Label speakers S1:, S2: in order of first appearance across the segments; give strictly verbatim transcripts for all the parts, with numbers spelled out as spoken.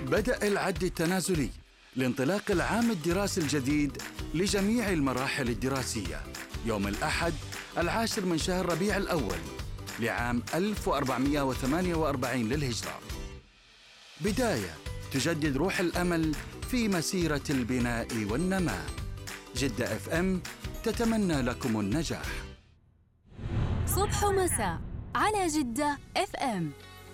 S1: بدأ العد التنازلي لانطلاق العام الدراسي الجديد لجميع المراحل الدراسية يوم الأحد العاشر من شهر ربيع الأول لعام ألف وأربعمائة وثمانية وأربعين للهجرة. بداية تجدد روح الأمل في مسيرة البناء والنماء. جدة اف ام تتمنى لكم النجاح.
S2: صبح ومساء على جدة اف ام.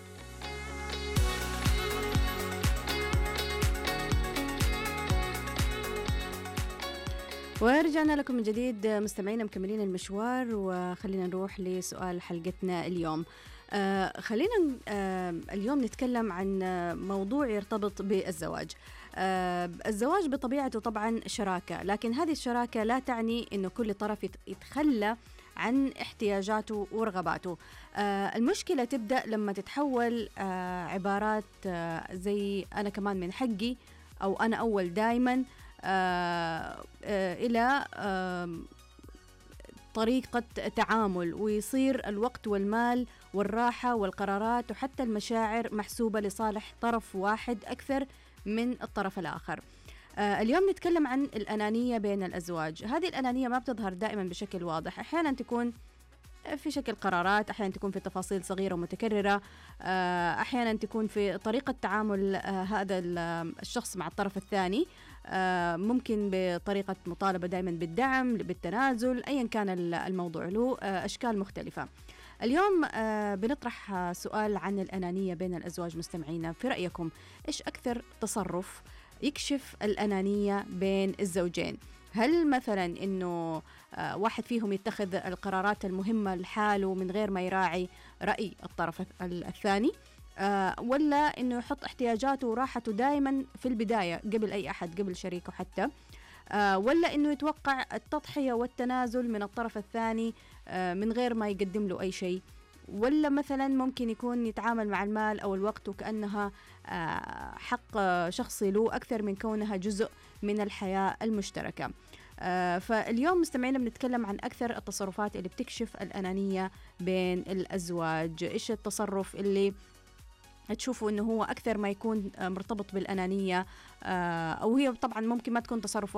S3: ورجعنا لكم من جديد مستمعينا، مكملين المشوار، وخلينا نروح لسؤال حلقتنا اليوم. آه خلينا آه اليوم نتكلم عن موضوع يرتبط بالزواج. آه الزواج بطبيعته طبعا شراكة، لكن هذه الشراكة لا تعني إنه كل طرف يتخلى عن احتياجاته ورغباته. آه المشكلة تبدأ لما تتحول آه عبارات آه زي أنا كمان من حقي، أو أنا أول دايما، آه آه إلى آه طريقة تعامل، ويصير الوقت والمال والراحة والقرارات وحتى المشاعر محسوبة لصالح طرف واحد أكثر من الطرف الآخر. آه اليوم نتكلم عن الأنانية بين الأزواج. هذه الأنانية ما بتظهر دائما بشكل واضح، أحيانا تكون في شكل قرارات، أحيانا تكون في تفاصيل صغيرة ومتكررة، أحيانا تكون في طريقة تعامل هذا الشخص مع الطرف الثاني، ممكن بطريقة مطالبة دائما بالدعم، بالتنازل، أيا كان الموضوع، له أشكال مختلفة. اليوم بنطرح سؤال عن الأنانية بين الأزواج. مستمعينا، في رأيكم إيش أكثر تصرف يكشف الأنانية بين الزوجين؟ هل مثلا إنه واحد فيهم يتخذ القرارات المهمة لحاله من غير ما يراعي رأي الطرف الثاني، ولا إنه يحط احتياجاته وراحته دائما في البداية قبل أي أحد، قبل شريكه حتى، ولا إنه يتوقع التضحية والتنازل من الطرف الثاني من غير ما يقدم له أي شيء، ولا مثلا ممكن يكون يتعامل مع المال أو الوقت وكأنها حق شخصي له أكثر من كونها جزء من الحياة المشتركة. فاليوم مستمعينا بنتكلم عن أكثر التصرفات اللي بتكشف الأنانية بين الأزواج. إيش التصرف اللي تشوفوا إنه هو أكثر ما يكون مرتبط بالأنانية، أو هي طبعا ممكن ما تكون تصرف